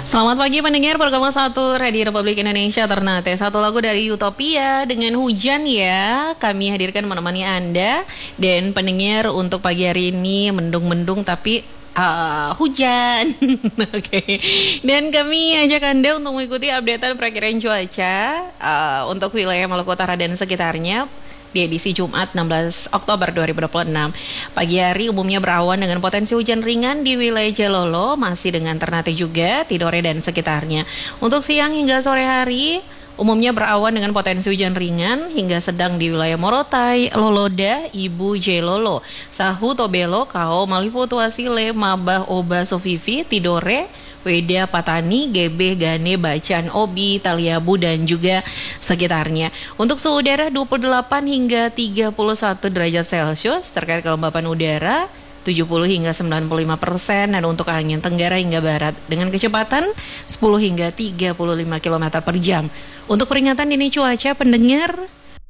Selamat pagi pendengar program satu Radio Republik Indonesia Ternate. Satu lagu dari Utopia dengan hujan ya. Kami hadirkan menemani Anda. Dan pendengar untuk pagi hari ini mendung-mendung tapi hujan. Oke. Dan kami ajak Anda untuk mengikuti updatean perakiraan cuaca untuk wilayah Maluku Utara dan sekitarnya di edisi Jumat 16 Oktober 2026. Pagi hari umumnya berawan dengan potensi hujan ringan di wilayah Jalolo, masih dengan Ternate juga, Tidore dan sekitarnya. Untuk siang hingga sore hari, umumnya berawan dengan potensi hujan ringan hingga sedang di wilayah Morotai, Loloda, Ibu Jalolo, Sahu, Tobelo, Kao, Malifu, Tuasile, Mabah, Oba, Sofifi, Tidore, Weda, Patani, GB, Gane, Bacan, Obi, Taliabu, dan juga sekitarnya. Untuk suhu udara 28 hingga 31 derajat Celcius, terkait kelembapan udara 70 hingga 95%, dan untuk angin tenggara hingga barat dengan kecepatan 10 hingga 35 km per jam. Untuk peringatan dini cuaca pendengar,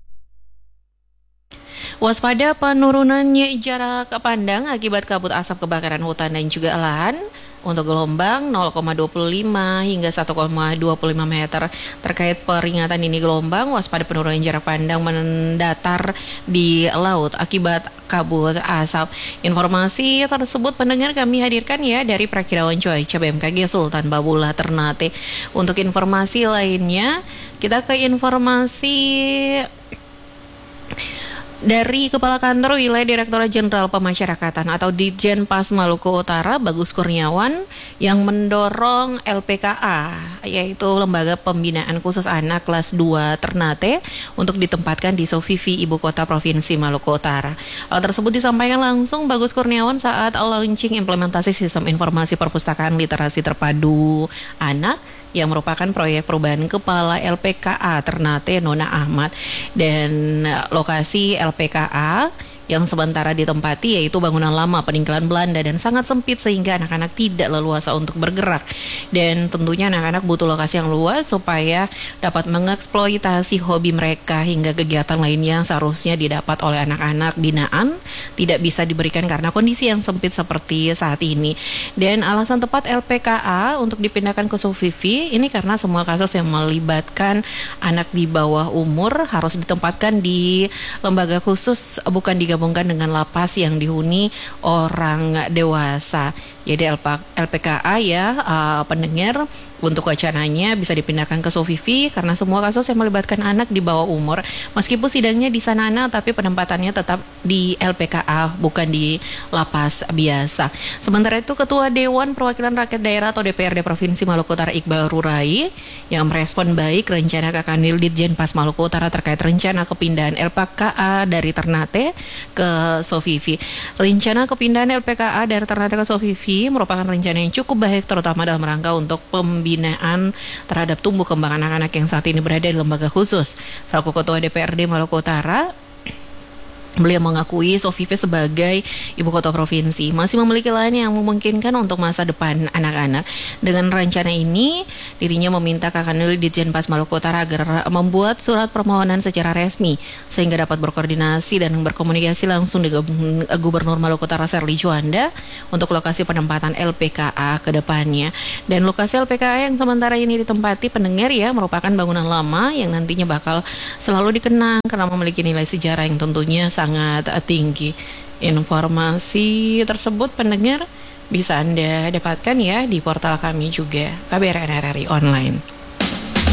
waspada penurunannya jarak pandang akibat kabut asap kebakaran hutan dan juga lahan. Untuk gelombang 0,25 hingga 1,25 meter. Terkait peringatan ini gelombang, waspada penurunan jarak pandang mendatar di laut akibat kabut asap. Informasi tersebut pendengar kami hadirkan ya dari Prakirawan Cuaca BMKG Sultan Babula Ternate. Untuk informasi lainnya, kita ke informasi dari Kepala Kantor Wilayah Direktorat Jenderal Pemasyarakatan atau Ditjen Pas Maluku Utara Bagus Kurniawan yang mendorong LPKA, yaitu Lembaga Pembinaan Khusus Anak kelas 2 Ternate, untuk ditempatkan di Sofifi, Ibu Kota Provinsi Maluku Utara. Hal tersebut disampaikan langsung Bagus Kurniawan saat launching implementasi sistem informasi perpustakaan literasi terpadu anak yang merupakan proyek perubahan Kepala LPKA Ternate Nona Ahmad. Dan lokasi LPKA yang sementara ditempati yaitu bangunan lama peninggalan Belanda dan sangat sempit sehingga anak-anak tidak leluasa untuk bergerak. Dan tentunya anak-anak butuh lokasi yang luas supaya dapat mengeksploitasi hobi mereka hingga kegiatan lainnya yang seharusnya didapat oleh anak-anak binaan tidak bisa diberikan karena kondisi yang sempit seperti saat ini. Dan alasan tepat LPKA untuk dipindahkan ke Sofifi ini karena semua kasus yang melibatkan anak di bawah umur harus ditempatkan di lembaga khusus, bukan digabungkan dengan lapas yang dihuni orang dewasa. Jadi LPKA ya pendengar, untuk wacananya bisa dipindahkan ke Sofifi karena semua kasus yang melibatkan anak di bawah umur, meskipun sidangnya di Sanana tapi penempatannya tetap di LPKA bukan di lapas biasa. Sementara itu Ketua Dewan Perwakilan Rakyat Daerah atau DPRD Provinsi Maluku Utara Iqbal Rurai yang merespon baik rencana Kakanwil Ditjen Pas Maluku Utara terkait rencana kepindahan LPKA dari Ternate ke Sofifi. Rencana kepindahan LPKA dari Ternate ke Sofifi merupakan rencana yang cukup baik terutama dalam rangka untuk pembinaan terhadap tumbuh kembang anak-anak yang saat ini berada di lembaga khusus. Selaku Ketua DPRD Maluku Utara, beliau mengakui Sofifi sebagai ibu kota provinsi masih memiliki lahan yang memungkinkan untuk masa depan anak-anak. Dengan rencana ini, dirinya meminta Kakanwil Ditjen Pas Maluku Utara agar membuat surat permohonan secara resmi sehingga dapat berkoordinasi dan berkomunikasi langsung dengan Gubernur Maluku Utara Serly Juanda untuk lokasi penempatan LPKA ke depannya. Dan lokasi LPKA yang sementara ini ditempati pendengar ya merupakan bangunan lama yang nantinya bakal selalu dikenang karena memiliki nilai sejarah yang tentunya sangat tinggi. Informasi tersebut pendengar bisa Anda dapatkan ya di portal kami juga, KBRN RRI Online.